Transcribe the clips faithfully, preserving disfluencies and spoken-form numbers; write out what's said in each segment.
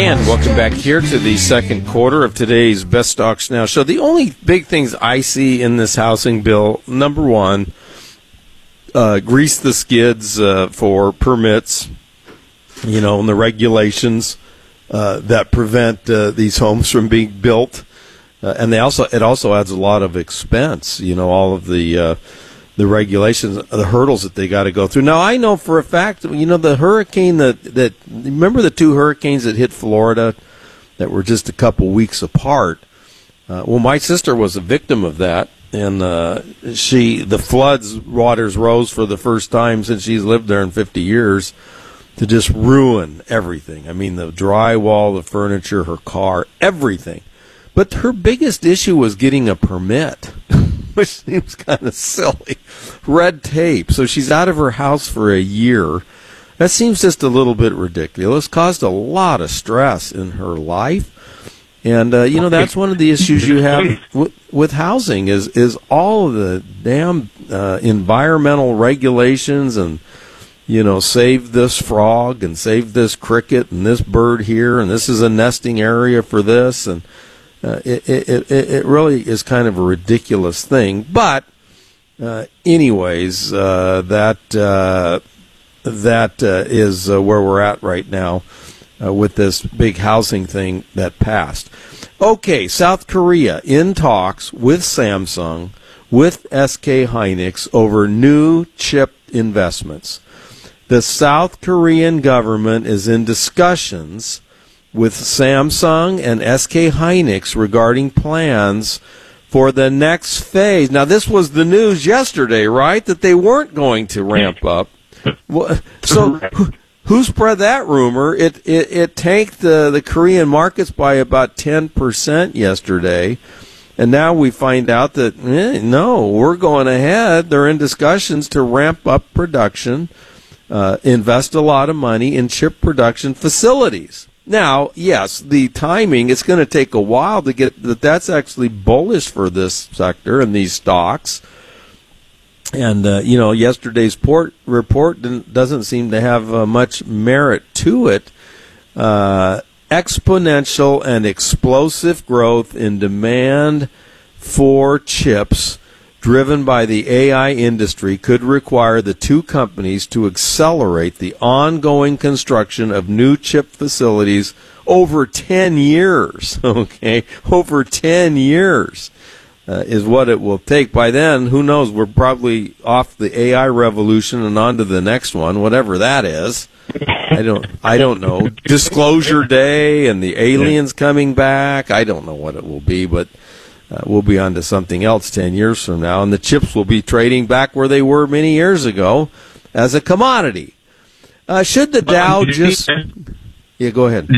And welcome back here to the second quarter of today's Best Stocks Now show. The only big things I see in this housing bill, number one, uh, grease the skids uh, for permits, you know, and the regulations uh, that prevent uh, these homes from being built. Uh, and they also it also adds a lot of expense, you know, all of the uh, the regulations, the hurdles that they got to go through. Now, I know for a fact, you know, the hurricane that, that remember the two hurricanes that hit Florida that were just a couple weeks apart? Uh, well, my sister was a victim of that, and uh, she the floods waters rose for the first time since she's lived there in fifty years to just ruin everything. I mean, the drywall, the furniture, her car, everything. But her biggest issue was getting a permit, which seems kind of silly. Red tape. So she's out of her house for a year. That seems just a little bit ridiculous. Caused a lot of stress in her life. And, uh, you know, that's one of the issues you have w- with housing is, is all of the damn uh, environmental regulations and, you know, save this frog and save this cricket and this bird here and this is a nesting area for this. And Uh, it, it, it, it really is kind of a ridiculous thing. But, uh, anyways, uh, that uh, that uh, is uh, where we're at right now uh, with this big housing thing that passed. Okay, South Korea in talks with Samsung, with S K Hynix over new chip investments. The South Korean government is in discussions with Samsung and S K Hynix regarding plans for the next phase. Now, this was the news yesterday, right, that they weren't going to ramp up. So who, who spread that rumor? It it, it tanked the, the Korean markets by about ten percent yesterday, and now we find out that, eh, no, we're going ahead. They're in discussions to ramp up production, uh, invest a lot of money in chip production facilities. Now, yes, the timing, it's going to take a while to get that. That's actually bullish for this sector and these stocks. And, uh, you know, yesterday's port report didn't, doesn't seem to have uh, much merit to it. Uh, exponential and explosive growth in demand for chips driven by the A I industry could require the two companies to accelerate the ongoing construction of new chip facilities over ten years, okay? Over ten years uh, is what it will take. By then, who knows, we're probably off the A I revolution and on to the next one, whatever that is. I don't I don't know. Disclosure Day and the aliens coming back. I don't know what it will be, but Uh, we'll be on to something else ten years from now, and the chips will be trading back where they were many years ago as a commodity. Uh, should the Dow just... Yeah, go ahead.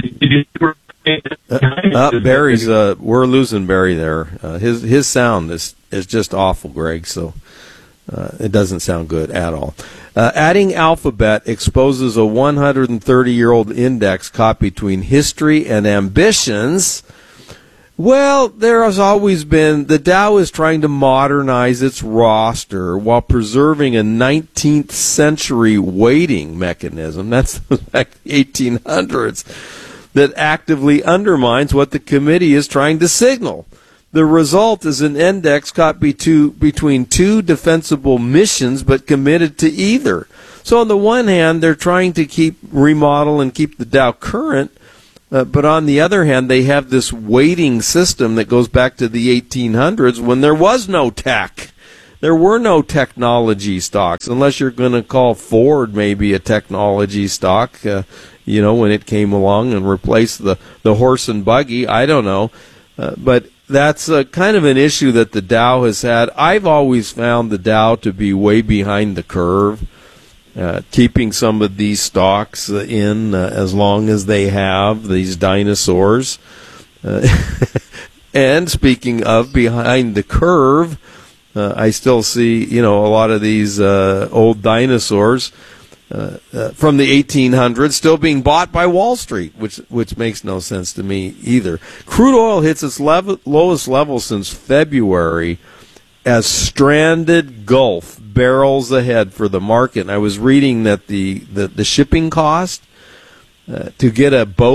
Uh, uh, Barry's, uh, we're losing Barry there. Uh, his his sound is, is just awful, Greg, so uh, it doesn't sound good at all. Uh, adding Alphabet exposes a one hundred thirty-year-old index caught between history and ambitions. Well, there has always been, the Dow is trying to modernize its roster while preserving a nineteenth century weighting mechanism, that's back in the eighteen hundreds, that actively undermines what the committee is trying to signal. The result is an index caught be two, between two defensible missions but committed to either. So on the one hand, they're trying to keep remodel and keep the Dow current, Uh, but on the other hand, they have this weighting system that goes back to the eighteen hundreds when there was no tech. There were no technology stocks, unless you're going to call Ford maybe a technology stock, uh, you know, when it came along and replaced the, the horse and buggy. I don't know. Uh, but that's uh, kind of an issue that the Dow has had. I've always found the Dow to be way behind the curve. Uh, keeping some of these stocks uh, in uh, as long as they have, these dinosaurs. Uh, and speaking of behind the curve, uh, I still see, you know, a lot of these uh, old dinosaurs uh, uh, from the eighteen hundreds still being bought by Wall Street, which which makes no sense to me either. Crude oil hits its level, lowest level since February as stranded Gulf barrels ahead for the market. And I was reading that the, the, the shipping cost uh, to get a boat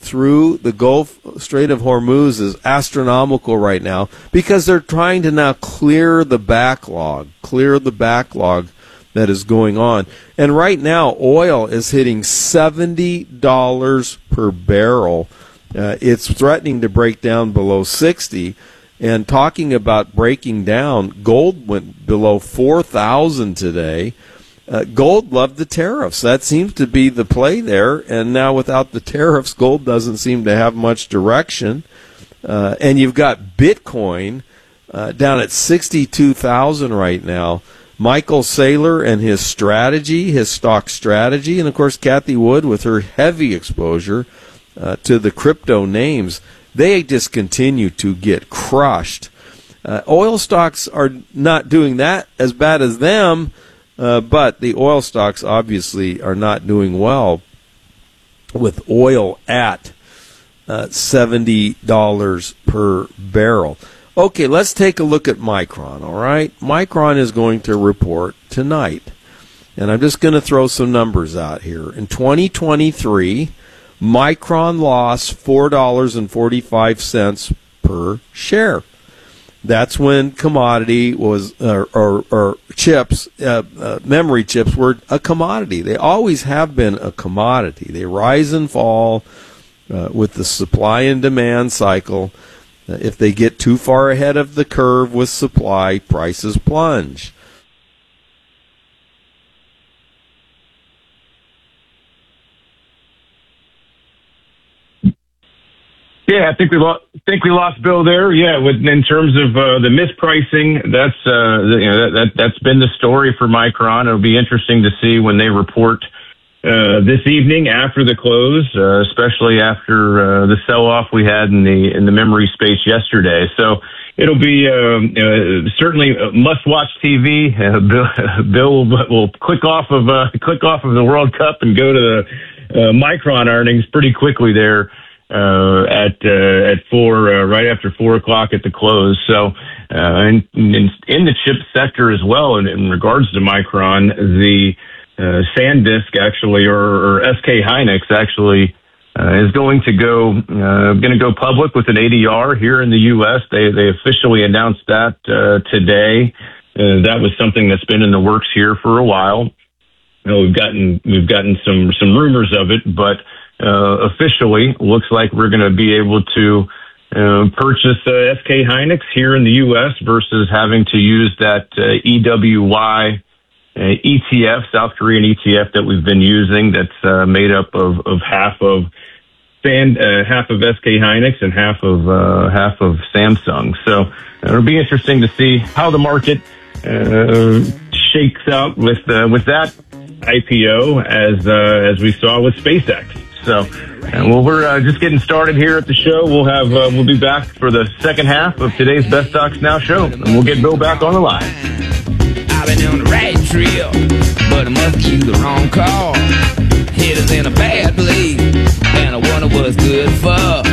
through the Gulf Strait of Hormuz is astronomical right now because they're trying to now clear the backlog, clear the backlog that is going on. And right now, oil is hitting seventy dollars per barrel. Uh, it's threatening to break down below sixty. And talking about breaking down, gold went below four thousand today. Uh, gold loved the tariffs. That seems to be the play there. And now without the tariffs, gold doesn't seem to have much direction. Uh, and you've got Bitcoin uh, down at sixty-two thousand right now. Michael Saylor and his strategy, his stock strategy, and of course Kathy Wood with her heavy exposure uh, to the crypto names, they just continue to get crushed. Uh, oil stocks are not doing that as bad as them, uh, but the oil stocks obviously are not doing well with oil at uh, seventy dollars per barrel. Okay, let's take a look at Micron, all right? Micron is going to report tonight. And I'm just going to throw some numbers out here. In twenty twenty-three, Micron lost four dollars and forty-five cents per share. That's when commodity was, or, or, or chips, uh, uh, memory chips were a commodity. They always have been a commodity. They rise and fall uh, with the supply and demand cycle. If they get too far ahead of the curve with supply, prices plunge. Yeah, I think we lost. Think we lost Bill there. Yeah, with in terms of uh, the mispricing, that's uh, you know that, that that's been the story for Micron. It'll be interesting to see when they report Uh, this evening after the close, uh, especially after uh, the sell-off we had in the in the memory space yesterday. So it'll be um, uh, certainly must-watch T V. Uh, Bill, Bill will, will click off of uh, click off of the World Cup and go to the uh, Micron earnings pretty quickly there uh, at uh, at four uh, right after four o'clock at the close. So uh, in, in in the chip sector as well, in, in regards to Micron, the Uh, SanDisk actually, or, or S K Hynix actually, uh, is going to go uh, going to go public with an A D R here in the U S. They they officially announced that uh, today. Uh, that was something that's been in the works here for a while. You know, we've gotten we've gotten some some rumors of it, but uh, officially looks like we're going to be able to uh, purchase uh, S K Hynix here in the U S versus having to use that uh, E W Y. Uh, E T F, South Korean E T F that we've been using, that's uh, made up of, of half of San, uh, half of S K Hynix and half of uh, half of Samsung. So uh, it'll be interesting to see how the market uh, shakes out with uh, with that I P O as uh, as we saw with SpaceX. So, uh, well, we're uh, just getting started here at the show. We'll have uh, we'll be back for the second half of today's Best Stocks Now show, and we'll get Bill back on the line. I've been on the right trail, but I must use the wrong call. Headed in a bad place, and I wonder what's good for.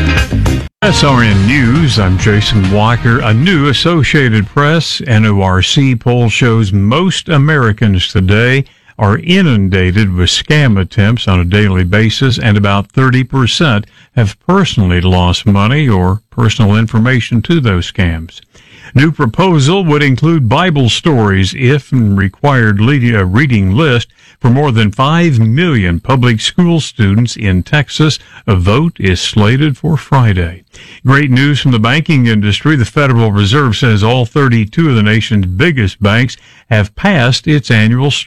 S R N News, I'm Jason Walker. A new Associated Press N O R C poll shows most Americans today are inundated with scam attempts on a daily basis, and about thirty percent have personally lost money or personal information to those scams. New proposal would include Bible stories if required reading list for more than five million public school students in Texas. A vote is slated for Friday. Great news from the banking industry. The Federal Reserve says all thirty-two of the nation's biggest banks have passed its annual